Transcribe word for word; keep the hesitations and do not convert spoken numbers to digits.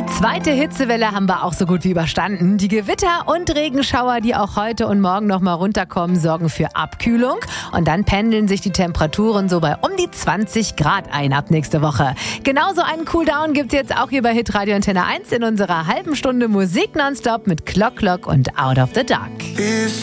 Die zweite Hitzewelle haben wir auch so gut wie überstanden. Die Gewitter und Regenschauer, die auch heute und morgen noch mal runterkommen, sorgen für Abkühlung. Und dann pendeln sich die Temperaturen so bei um die zwanzig Grad ein ab nächste Woche. Genauso einen Cooldown gibt's jetzt auch hier bei Hitradio Antenne eins in unserer halben Stunde Musik nonstop mit Clock Clock und Out of the Dark.